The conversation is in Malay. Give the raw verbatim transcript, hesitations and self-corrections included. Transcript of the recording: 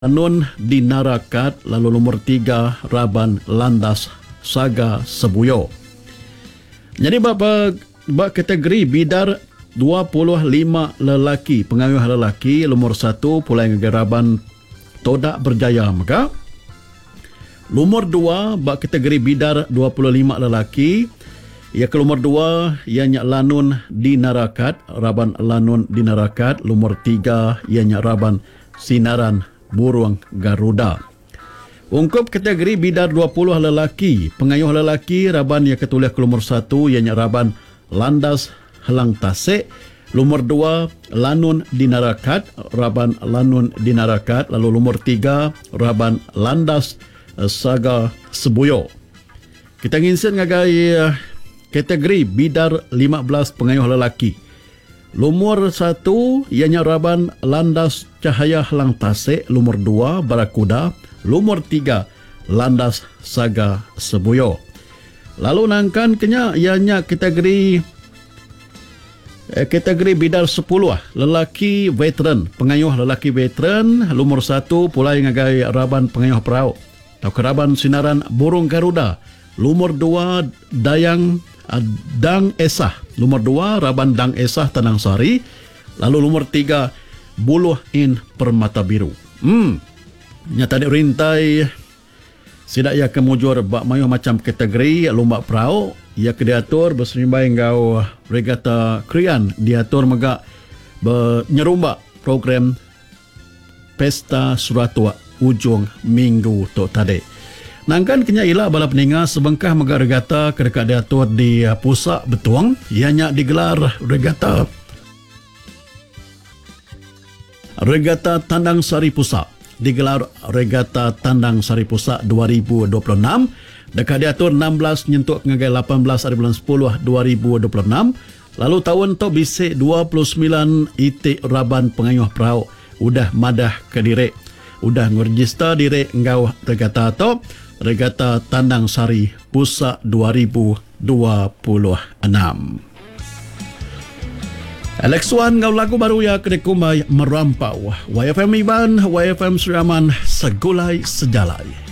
Anun di Narakat, lalu nomor tiga Raban Landas Saga Sebuyo. Jadi bab, bab kategori bidar dua puluh lima lelaki, pengayuh lelaki, nomor satu Pulai Ngagaraban Todak Berjaya Maka. Nomor dua bab kategori bidar dua puluh lima lelaki, ia ke nomor dua ianya Lanun di Narakat, Raban Lanun di Narakat, nomor tiga ianya Raban Sinaran Burung Garuda. Ungkup kategori bidar dua puluh lelaki, pengayuh lelaki, Raban yang ketulis ke nomor satu ianya Raban Landas Helang Tasik, nomor dua Lanun di Narakat, Raban Lanun di Narakat, lalu nomor tiga Raban Landas Saga Sebuyo. Kita nginsin ngagai kategori bidar lima belas pengayuh lelaki. Nomor satu ianya Raban Landas Cahaya Helang Tasik, nomor dua Barakuda, nomor tiga Landas Saga Sebuyo. Lalu nangkan kenya ianya kategori eh, kategori bidar sepuluh lelaki veteran, pengayuh lelaki veteran, nomor satu Pulai Ngagai Raban Pengayuh Perahu atau Raban Sinaran Burung Garuda, nomor dua Dayang Dang Esah, nomor dua Raban Dang Esah Tanang Sari, lalu nomor tiga Buluh In Permata Biru. Hmm, nyata di rintai sidak ia kemujur bak mayuh macam kategori lomba perahu, ia ke diatur berserimbai ngau regata krian, diatur megak menyerumbak program Pesta Suratua ujung minggu tok tadi. Nangkan kenya ilah bala peninga sebengkah mega regata kedekat diatur di pusat Betuang, ianya digelar regata regata Tandang Sari Pusat, digelar regata Tandang Sari Pusat dua ribu dua puluh enam, dekat diatur enam belas nyentuk ngagai lapan belas hari bulan sepuluh dua ribu dua puluh enam. Lalu tahun tu bisik dua puluh sembilan itik Raban Pengayuh Perahu udah madah ke diri, udah ngerejista diri engkau regata tu regata Tandang Sari Pusat dua ribu dua puluh enam. Alex Wan ngau lagu baru ya kedekumai merampau. Y F M Iban, Y F M Seraman, segulai sejalai.